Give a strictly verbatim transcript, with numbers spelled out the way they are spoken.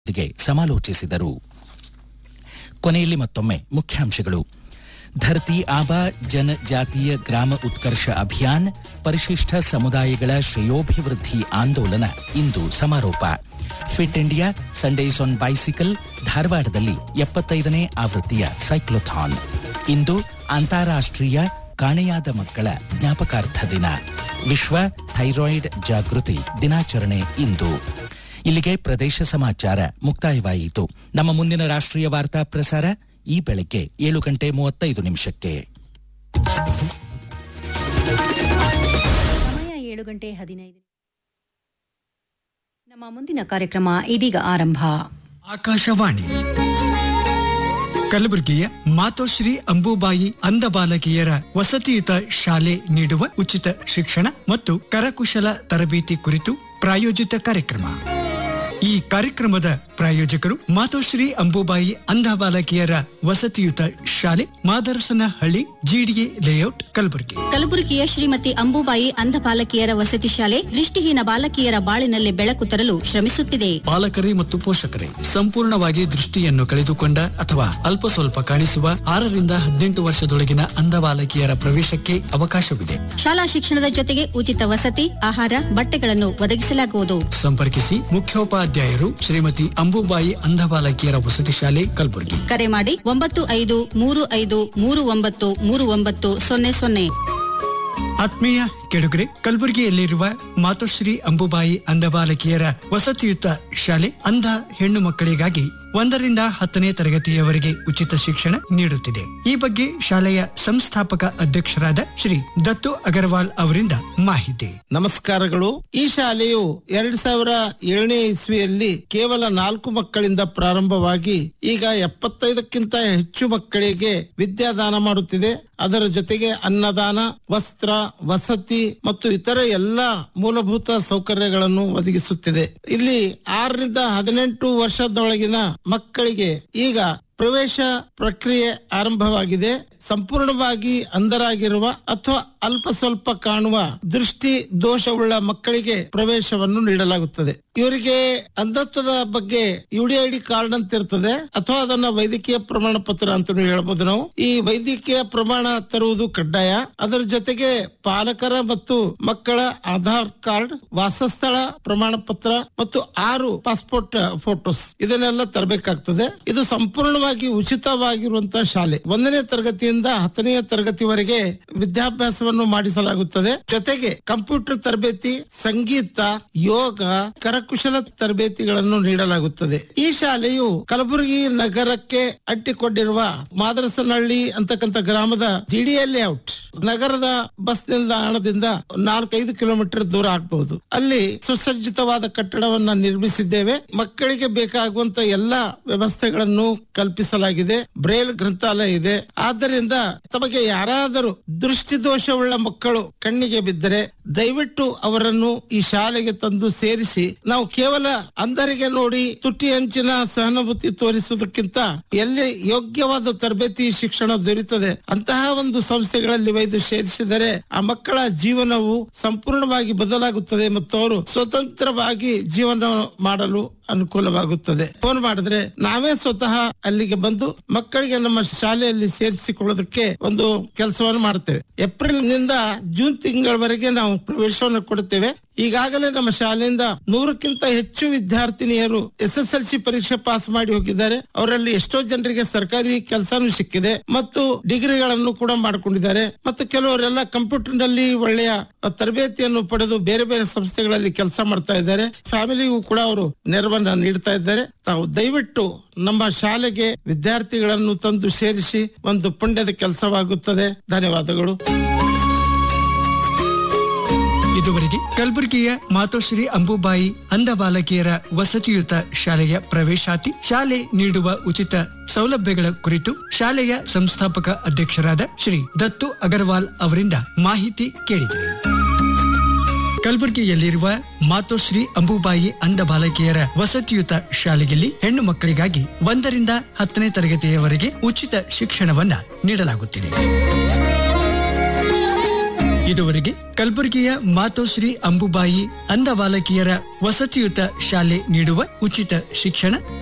ಗೆ ಸಮಾಲೋಚಿಸಿದರು. ಕೊನೆಯಲ್ಲಿ ಮತ್ತೊಮ್ಮೆ ಮುಖ್ಯಾಂಶಗಳು. ಧರ್ತಿ ಆಬಾ ಜನಜಾತೀಯ ಗ್ರಾಮ ಉತ್ಕರ್ಷ ಅಭಿಯಾನ್ ಪರಿಶಿಷ್ಟ ಸಮುದಾಯಗಳ ಶ್ರೇಯೋಭಿವೃದ್ಧಿ ಆಂದೋಲನ ಇಂದು ಸಮಾರೋಪ. Fit India Sundays on bicycle ಧಾರವಾಡದಲ್ಲಿ ಎಪ್ಪತ್ತೈದನೇ ಆವೃತ್ತಿಯ ಸೈಕ್ಲೋಥಾನ್. ಇಂದು ಅಂತಾರಾಷ್ಟ್ರೀಯ ಕಾಣೆಯಾದ ಮಕ್ಕಳ ಜ್ಞಾಪಕಾರ್ಥ ದಿನ. ವಿಶ್ವ ಥೈರಾಯ್ಡ್ ಜಾಗೃತಿ ದಿನಾಚರಣೆ ಇಂದು. ಇಲ್ಲಿಗೆ ಪ್ರದೇಶ ಸಮಾಚಾರ ಮುಕ್ತಾಯವಾಯಿತು. ನಮ್ಮ ಮುಂದಿನ ರಾಷ್ಟ್ರೀಯ ವಾರ್ತಾ ಪ್ರಸಾರ ಈ ಬೆಳಗ್ಗೆ ಏಳು ಗಂಟೆ ಮೂವತ್ತೈದು ನಿಮಿಷಕ್ಕೆ. ಸಮಯ ಏಳು ಗಂಟೆ ಹದಿನೈದು. ನಮ್ಮ ಮುಂದಿನ ಕಾರ್ಯಕ್ರಮ ಇದೀಗ ಆರಂಭ. ಆಕಾಶವಾಣಿ ಕಲಬುರಗಿಯ ಮಾತೋಶ್ರೀ ಅಂಬುಬಾಯಿ ಅಂಧ ಬಾಲಕಿಯರ ವಸತಿಯುತ ಶಾಲೆ ನೀಡುವ ಉಚಿತ ಶಿಕ್ಷಣ ಮತ್ತು ಕರಕುಶಲ ತರಬೇತಿ ಕುರಿತು ಪ್ರಾಯೋಜಿತ ಕಾರ್ಯಕ್ರಮ. ಈ ಕಾರ್ಯಕ್ರಮದ ಪ್ರಾಯೋಜಕರು ಮಾತೋಶ್ರೀ ಅಂಬುಬಾಯಿ ಅಂಧ ಬಾಲಕಿಯರ ವಸತಿಯುತ ಶಾಲೆ, ಮಾದರಸನಹಳ್ಳಿ, ಜಿಡಿಎ ಲೇಔಟ್, ಕಲಬುರಗಿ. ಕಲಬುರಗಿಯ ಶ್ರೀಮತಿ ಅಂಬುಬಾಯಿ ಅಂಧ ಬಾಲಕಿಯರ ವಸತಿ ಶಾಲೆ ದೃಷ್ಟಿಹೀನ ಬಾಲಕಿಯರ ಬಾಳಿನಲ್ಲಿ ಬೆಳಕು ತರಲು ಶ್ರಮಿಸುತ್ತಿದೆ. ಪಾಲಕರೇ ಮತ್ತು ಪೋಷಕರೇ, ಸಂಪೂರ್ಣವಾಗಿ ದೃಷ್ಟಿಯನ್ನು ಕಳೆದುಕೊಂಡ ಅಥವಾ ಅಲ್ಪ ಸ್ವಲ್ಪ ಕಾಣಿಸುವ ಆರರಿಂದ ಹದಿನೆಂಟು ವರ್ಷದೊಳಗಿನ ಅಂಧ ಬಾಲಕಿಯರ ಪ್ರವೇಶಕ್ಕೆ ಅವಕಾಶವಿದೆ. ಶಾಲಾ ಶಿಕ್ಷಣದ ಜೊತೆಗೆ ಉಚಿತ ವಸತಿ, ಆಹಾರ, ಬಟ್ಟೆಗಳನ್ನು ಒದಗಿಸಲಾಗುವುದು. ಸಂಪರ್ಕಿಸಿ ಮುಖ್ಯೋಪಾಧ್ಯಾಯರು ಶ್ರೀಮತಿ ಅಂಬುಬಾಯಿ ಅಂಧ ಬಾಲಕಿಯರ ವಸತಿ ಶಾಲೆ, ಕಲಬುರಗಿ. ಕರೆ ಮಾಡಿ ಒಂಬತ್ತು ಐದು ಮೂರು ಐದು ಮೂರು ಒಂಬತ್ತು ಮೂರು ಒಂಬತ್ತು ಸೊನ್ನೆ ಸೊನ್ನೆ. ಆತ್ಮೀಯ ಕೆಡುಗರೆ, ಕಲಬುರಗಿಯಲ್ಲಿರುವ ಮಾತೋಶ್ರೀ ಅಂಬುಬಾಯಿ ಅಂಧ ಬಾಲಕಿಯರ ವಸತಿಯುತ ಶಾಲೆ ಅಂಧ ಹೆಣ್ಣು ಮಕ್ಕಳಿಗಾಗಿ ಒಂದರಿಂದ ಹತ್ತನೇ ತರಗತಿಯವರೆಗೆ ಉಚಿತ ಶಿಕ್ಷಣ ನೀಡುತ್ತಿದೆ. ಈ ಬಗ್ಗೆ ಶಾಲೆಯ ಸಂಸ್ಥಾಪಕ ಅಧ್ಯಕ್ಷರಾದ ಶ್ರೀ ದತ್ತು ಅಗರ್ವಾಲ್ ಅವರಿಂದ ಮಾಹಿತಿ. ನಮಸ್ಕಾರಗಳು. ಈ ಶಾಲೆಯು ಎರಡ್ ಸಾವಿರ ಏಳನೇ ಇಸ್ವಿಯಲ್ಲಿ ಕೇವಲ ನಾಲ್ಕು ಮಕ್ಕಳಿಂದ ಪ್ರಾರಂಭವಾಗಿ ಈಗ ಎಪ್ಪತ್ತೈದಕ್ಕಿಂತ ಹೆಚ್ಚು ಮಕ್ಕಳಿಗೆ ವಿದ್ಯಾದಾನ ಮಾಡುತ್ತಿದೆ. ಅದರ ಜೊತೆಗೆ ಅನ್ನದಾನ, ವಸ್ತ್ರ, ವಸತಿ ಮತ್ತು ಇತರ ಎಲ್ಲಾ ಮೂಲಭೂತ ಸೌಕರ್ಯಗಳನ್ನು ಒದಗಿಸುತ್ತಿದೆ. ಇಲ್ಲಿ ಆರರಿಂದ ಹದಿನೆಂಟು ವರ್ಷದೊಳಗಿನ ಮಕ್ಕಳಿಗೆ ಈಗ ಪ್ರವೇಶ ಪ್ರಕ್ರಿಯೆ ಆರಂಭವಾಗಿದೆ. ಸಂಪೂರ್ಣವಾಗಿ ಅಂಧರಾಗಿರುವ ಅಥವಾ ಅಲ್ಪ ಸ್ವಲ್ಪ ಕಾಣುವ ದೃಷ್ಟಿ ದೋಷವುಳ್ಳ ಮಕ್ಕಳಿಗೆ ಪ್ರವೇಶವನ್ನು ನೀಡಲಾಗುತ್ತದೆ. ಇವರಿಗೆ ಅಂಧತ್ವದ ಬಗ್ಗೆ ಯುಡಿಐಡಿ ಕಾರ್ಡ್ ಅಂತ ಇರ್ತದೆ, ಅಥವಾ ಅದನ್ನ ವೈದ್ಯಕೀಯ ಪ್ರಮಾಣ ಪತ್ರ ಅಂತ ಹೇಳಬಹುದು ನಾವು. ಈ ವೈದ್ಯಕೀಯ ಪ್ರಮಾಣ ತರುವುದು ಕಡ್ಡಾಯ. ಅದರ ಜೊತೆಗೆ ಪಾಲಕರ ಮತ್ತು ಮಕ್ಕಳ ಆಧಾರ್ ಕಾರ್ಡ್, ವಾಸಸ್ಥಳ ಪ್ರಮಾಣ ಪತ್ರ ಮತ್ತು ಆರು ಪಾಸ್ಪೋರ್ಟ್ ಫೋಟೋಸ್ ಇದನ್ನೆಲ್ಲ ತರಬೇಕಾಗ್ತದೆ. ಇದು ಸಂಪೂರ್ಣವಾಗಿ ಉಚಿತವಾಗಿರುವಂತಹ ಶಾಲೆ. ಒಂದನೇ ತರಗತಿಯಿಂದ ಹತ್ತನೆಯ ತರಗತಿವರೆಗೆ ವಿದ್ಯಾಭ್ಯಾಸವನ್ನು ಮಾಡಿಸಲಾಗುತ್ತದೆ. ಜೊತೆಗೆ ಕಂಪ್ಯೂಟರ್ ತರಬೇತಿ, ಸಂಗೀತ, ಯೋಗ, ಕರಕುಶಲ ತರಬೇತಿಗಳನ್ನು ನೀಡಲಾಗುತ್ತದೆ. ಈ ಶಾಲೆಯು ಕಲಬುರಗಿ ನಗರಕ್ಕೆ ಅಂಟಿಕೊಂಡಿರುವ ಮಾದರಸನಹಳ್ಳಿ ಅಂತಕ್ಕಂಥ ಗ್ರಾಮದ ಜಿಡಿಎ ಲೇಔಟ್ ನಗರದ ಬಸ್ ನಿಲ್ದಾಣದಿಂದ ನಾಲ್ಕೈದು ಕಿಲೋಮೀಟರ್ ದೂರ ಆಗಬಹುದು. ಅಲ್ಲಿ ಸುಸಜ್ಜಿತವಾದ ಕಟ್ಟಡವನ್ನ ನಿರ್ಮಿಸಿದ್ದೇವೆ. ಮಕ್ಕಳಿಗೆ ಬೇಕಾಗುವಂತ ಎಲ್ಲಾ ವ್ಯವಸ್ಥೆಗಳನ್ನು ಕಲ್ಪಿಸಲಾಗಿದೆ. ಬ್ರೇಲ್ ಗ್ರಂಥಾಲಯ ಇದೆ. ಆದ್ದರಿಂದ ತಮಗೆ ಯಾರಾದರೂ ದೃಷ್ಟಿ ದೋಷವುಳ್ಳ ಮಕ್ಕಳು ಕಣ್ಣಿಗೆ ಬಿದ್ದರೆ ದಯವಿಟ್ಟು ಅವರನ್ನು ಈ ಶಾಲೆಗೆ ತಂದು ಸೇರಿಸಿ, ನಾವು ಕೇವಲ ಅಂಧರಿಗೆ ನೋಡಿ ತುಟಿ ಅಂಚಿನ ಸಹಾನುಭೂತಿ ತೋರಿಸುವುದಕ್ಕಿಂತ ಎಲ್ಲಿ ಯೋಗ್ಯವಾದ ತರಬೇತಿ ಶಿಕ್ಷಣ ದೊರೆಯುತ್ತದೆ ಅಂತಹ ಒಂದು ಸಂಸ್ಥೆಗಳಲ್ಲಿ ಒಯ್ದು ಸೇರಿಸಿದರೆ ಆ ಮಕ್ಕಳ ಜೀವನವು ಸಂಪೂರ್ಣವಾಗಿ ಬದಲಾಗುತ್ತದೆ ಮತ್ತು ಅವರು ಸ್ವತಂತ್ರವಾಗಿ ಜೀವನ ಮಾಡಲು ಅನುಕೂಲವಾಗುತ್ತದೆ. ಫೋನ್ ಮಾಡಿದ್ರೆ ನಾವೇ ಸ್ವತಃ ಅಲ್ಲಿಗೆ ಬಂದು ಮಕ್ಕಳಿಗೆ ನಮ್ಮ ಶಾಲೆಯಲ್ಲಿ ಸೇರಿಸಿಕೊಳ್ಳೋದಕ್ಕೆ ಒಂದು ಕೆಲಸವನ್ನು ಮಾಡ್ತೇವೆ. ಏಪ್ರಿಲ್ ನಿಂದ ಜೂನ್ ತಿಂಗಳವರೆಗೆ ನಾವು ಪ್ರವೇಶವನ್ನು ಕೊಡುತ್ತೇವೆ. ಈಗಾಗಲೇ ನಮ್ಮ ಶಾಲೆಯಿಂದ ನೂರಕ್ಕಿಂತ ಹೆಚ್ಚು ವಿದ್ಯಾರ್ಥಿನಿಯರು ಎಸ್ ಎಸ್ ಎಲ್ ಸಿ ಪರೀಕ್ಷೆ ಪಾಸ್ ಮಾಡಿ ಹೋಗಿದ್ದಾರೆ. ಅವರಲ್ಲಿ ಎಷ್ಟೋ ಜನರಿಗೆ ಸರ್ಕಾರಿ ಕೆಲಸನೂ ಸಿಕ್ಕಿದೆ ಮತ್ತು ಡಿಗ್ರಿಗಳನ್ನು ಕೂಡ ಮಾಡಿಕೊಂಡಿದ್ದಾರೆ. ಮತ್ತು ಕೆಲವರೆಲ್ಲ ಕಂಪ್ಯೂಟರ್ ನಲ್ಲಿ ಒಳ್ಳೆಯ ತರಬೇತಿಯನ್ನು ಪಡೆದು ಬೇರೆ ಬೇರೆ ಸಂಸ್ಥೆಗಳಲ್ಲಿ ಕೆಲಸ ಮಾಡ್ತಾ ಇದ್ದಾರೆ. ಫ್ಯಾಮಿಲಿಗೂ ಕೂಡ ಅವರು ನೆರವನ್ನ ನೀಡ್ತಾ ಇದ್ದಾರೆ. ತಾವು ದಯವಿಟ್ಟು ನಮ್ಮ ಶಾಲೆಗೆ ವಿದ್ಯಾರ್ಥಿಗಳನ್ನು ತಂದು ಸೇರಿಸಿ ಒಂದು ಪುಣ್ಯದ ಕೆಲಸವಾಗುತ್ತದೆ. ಧನ್ಯವಾದಗಳು. ಇದುವರೆಗೆ ಕಲಬುರಗಿಯ ಮಾತೋಶ್ರೀ ಅಂಬುಬಾಯಿ ಅಂಧ ಬಾಲಕಿಯರ ವಸತಿಯುತ ಶಾಲೆಯ ಪ್ರವೇಶಾತಿ, ಶಾಲೆ ನೀಡುವ ಉಚಿತ ಸೌಲಭ್ಯಗಳ ಕುರಿತು ಶಾಲೆಯ ಸಂಸ್ಥಾಪಕ ಅಧ್ಯಕ್ಷರಾದ ಶ್ರೀ ದತ್ತು ಅಗರ್ವಾಲ್ ಅವರಿಂದ ಮಾಹಿತಿ ಕೇಳಿದರು. ಕಲಬುರಗಿಯಲ್ಲಿರುವ ಮಾತೋಶ್ರೀ ಅಂಬುಬಾಯಿ ಅಂಧ ಬಾಲಕಿಯರ ವಸತಿಯುತ ಶಾಲೆಯಲ್ಲಿ ಹೆಣ್ಣು ಮಕ್ಕಳಿಗಾಗಿ ಒಂದರಿಂದ ಹತ್ತನೇ ತರಗತಿಯವರೆಗೆ ಉಚಿತ ಶಿಕ್ಷಣವನ್ನ ನೀಡಲಾಗುತ್ತಿದೆ. ಇದುವರೆಗೆ ಕಲಬುರಗಿಯ ಮಾತೋಶ್ರೀ ಅಂಬುಬಾಯಿ ಅಂಧ ಬಾಲಕಿಯರ ವಸತಿಯುತ ಶಾಲೆ ನೀಡುವ ಉಚಿತ ಶಿಕ್ಷಣ